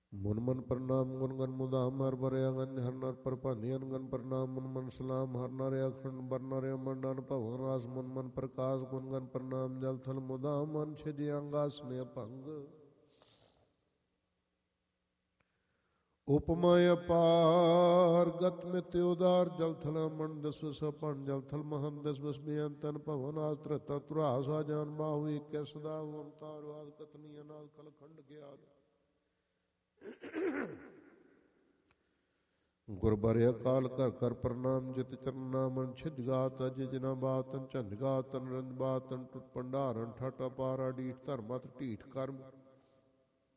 ਮੁਨ ਮਨ ਪ੍ਰਣਾਮ ਗੁਣ ਗਨ ਮੁਦਾਮ ਹਰ ਬਰਿਆ ਗਨ ਹਰ ਨਰ ਪਰ ਭਾਨੀ ਅਨਗਨ ਪ੍ਰਣਾਮ ਮੁਨ ਮਨ ਸਲਾਮ ਹਰ ਨਰ ਅਖੰਡ ਬਰ ਨਰ ਮੰਡਨ ਭਵਨ ਰਾਸ ਮੁਨ ਮਨ ਪ੍ਰਕਾਸ਼ ਗੁਣ ਗਨ ਪ੍ਰਣਾਮ ਜਲ ਥਲ ਮੁਦਾਮ ਮਨ ਛਿਜ ਅੰਗਾਸਨੇ ਭੰਗ ਉਪਮਾ ਅਪਾਰ ਗਤ ਮਿਤ ਉਦਾਰ ਜਲ ਥਲ ਮਨ ਦਸ ਸਪਨ ਜਲ ਥਲ ਮਹਨ ਦਸ ਬਸ ਬੇਅੰਤਨ ਭਵਨ ਆਸ ਧਰਤਾ ਤੁਰਾ ਸਾ ਜਾਨ ਬਾਹੂ ਏਕੈ ਸਦਾ ਓੰਕਾਰ ਆਦ ਕਤਨੀ ਅਨਾਦ ਕਲ ਖੰਡ ਗਿਆਨ ਗੁਰ ਬਰਿ ਅਕਾਲ ਕਰ ਕਰ ਪ੍ਰਣਾਮ ਜਿਤ ਚਰਨਾ ਮਨ ਛਿਜ ਗਾਤ ਅਜ ਜਿਨਾ ਬਾਤਨ ਝੰਜ ਗਾਤਨ ਰੰਜ ਬਾਤਨ ਟੁੱਟ ਭੰਡਾਰਨ ਠਟ ਅਪਾਰਾ ਡੀਠ ਧਰਮਤ ਢੀਠ ਕਰਮ